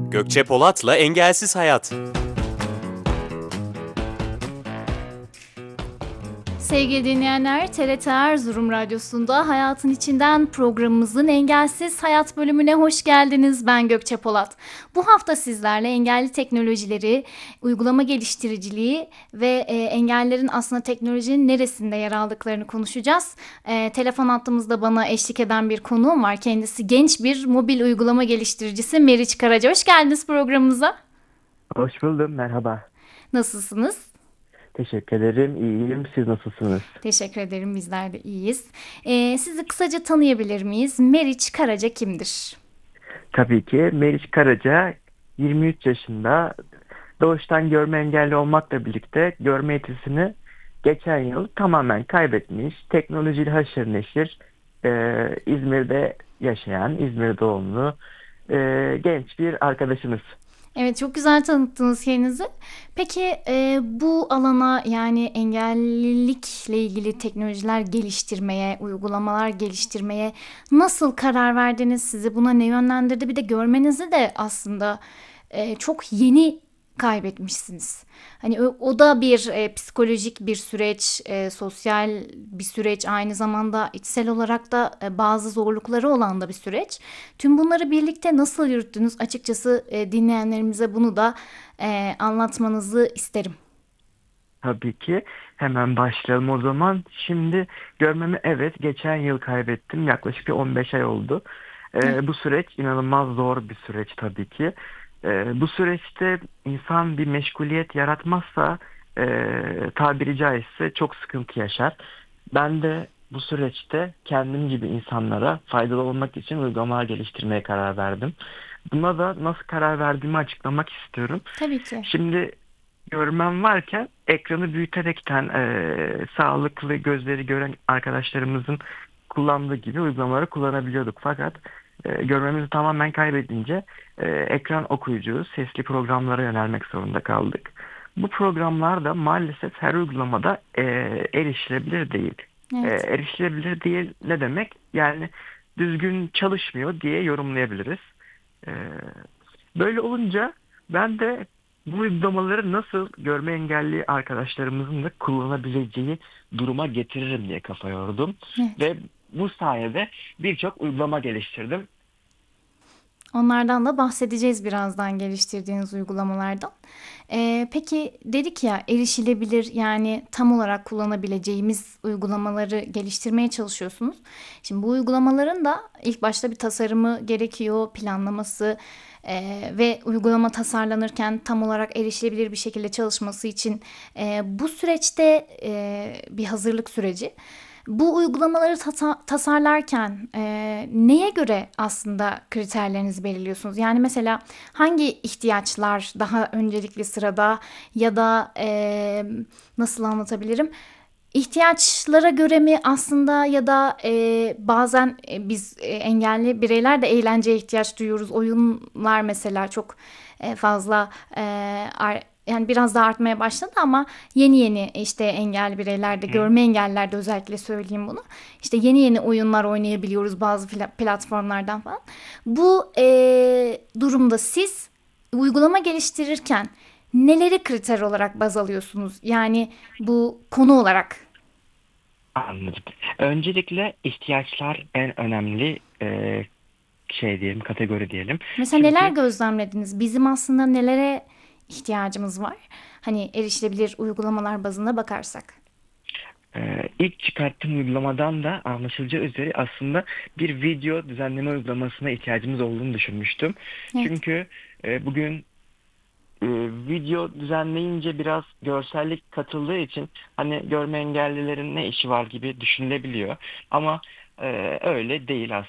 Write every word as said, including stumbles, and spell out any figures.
Gökçe Polat'la Engelsiz Hayat. Sevgili dinleyenler, T R T Erzurum Radyosu'nda Hayatın İçinden programımızın Engelsiz Hayat bölümüne hoş geldiniz. Ben Gökçe Polat. Bu hafta sizlerle engelli teknolojileri, uygulama geliştiriciliği ve e, engellerin aslında teknolojinin neresinde yer aldıklarını konuşacağız. E, telefon hattımızda bana eşlik eden bir konuğum var. Kendisi genç bir mobil uygulama geliştiricisi Meriç Karaca. Hoş geldiniz programımıza. Hoş buldum, merhaba. Nasılsınız? Teşekkür ederim, iyiyim. Siz nasılsınız? Teşekkür ederim. Bizler de iyiyiz. Ee, sizi kısaca tanıyabilir miyiz? Meriç Karaca kimdir? Tabii ki Meriç Karaca, yirmi üç yaşında, doğuştan görme engelli olmakla birlikte görme yetisini geçen yıl tamamen kaybetmiş, teknolojiyle haşır neşir, e, İzmir'de yaşayan, İzmir doğumlu e, genç bir arkadaşımız. Evet, çok güzel tanıttınız kendinizi. Peki e, bu alana, yani engellilikle ilgili teknolojiler geliştirmeye, uygulamalar geliştirmeye nasıl karar verdiniz? Sizi buna ne yönlendirdi? Bir de görmenizi de aslında e, çok yeni kaybetmişsiniz. Hani o, o da bir e, psikolojik bir süreç, e, sosyal bir süreç, aynı zamanda içsel olarak da e, bazı zorlukları olan da bir süreç. Tüm bunları birlikte nasıl yürüttünüz? Açıkçası e, dinleyenlerimize bunu da e, anlatmanızı isterim. Tabii ki hemen başlayalım o zaman. Şimdi görmemi evet geçen yıl kaybettim. Yaklaşık bir on beş ay oldu. Evet. Ee, bu süreç inanılmaz zor bir süreç tabii ki. Ee, bu süreçte insan bir meşguliyet yaratmazsa e, tabiri caizse çok sıkıntı yaşar. Ben de bu süreçte kendim gibi insanlara faydalı olmak için uygulamalar geliştirmeye karar verdim. Buna da nasıl karar verdiğimi açıklamak istiyorum. Tabii ki. Şimdi görmem varken ekranı büyüterekten e, sağlıklı gözleri gören arkadaşlarımızın kullandığı gibi uygulamaları kullanabiliyorduk. Fakat e, görmemizi tamamen kaybedince e, ekran okuyucu sesli programlara yönelmek zorunda kaldık. Bu programlar da maalesef her uygulamada e, erişilebilir değil. E, Evet. erişilebilir değil ne demek? Yani düzgün çalışmıyor diye yorumlayabiliriz. E, Böyle olunca ben de bu uygulamaları nasıl görme engelli arkadaşlarımızın da kullanabileceği duruma getiririm diye kafa yordum. Evet. Ve bu sayede birçok uygulama geliştirdim. Onlardan da bahsedeceğiz birazdan, geliştirdiğiniz uygulamalardan. Ee, peki dedik ya, erişilebilir, yani tam olarak kullanabileceğimiz uygulamaları geliştirmeye çalışıyorsunuz. Şimdi bu uygulamaların da ilk başta bir tasarımı gerekiyor, planlaması e, ve uygulama tasarlanırken tam olarak erişilebilir bir şekilde çalışması için e, bu süreçte e, bir hazırlık süreci. Bu uygulamaları tata- tasarlarken e, neye göre aslında kriterlerinizi belirliyorsunuz? Yani mesela hangi ihtiyaçlar daha öncelikli sırada, ya da e, nasıl anlatabilirim? İhtiyaçlara göre mi aslında, ya da e, bazen e, biz e, engelli bireyler de eğlenceye ihtiyaç duyuyoruz. Oyunlar mesela çok e, fazla e, ar- yani biraz da artmaya başladı, ama yeni yeni işte engelli bireylerde, Hı. görme engellilerde özellikle söyleyeyim bunu. İşte yeni yeni oyunlar oynayabiliyoruz bazı pla- platformlardan falan. Bu e, durumda siz uygulama geliştirirken neleri kriter olarak baz alıyorsunuz? Yani bu konu olarak. Anladım. Öncelikle ihtiyaçlar en önemli e, şey diyelim, kategori diyelim. Mesela neler Çünkü gözlemlediniz? Bizim aslında nelere ihtiyacımız var? Hani erişilebilir uygulamalar bazında bakarsak. Ee, ilk çıkarttığım uygulamadan da anlaşılacağı üzere aslında bir video düzenleme uygulamasına ihtiyacımız olduğunu düşünmüştüm. Evet. Çünkü e, bugün e, video düzenleyince biraz görsellik katıldığı için hani görme engellilerin ne işi var gibi düşünülebiliyor. Ama e, öyle değil aslında.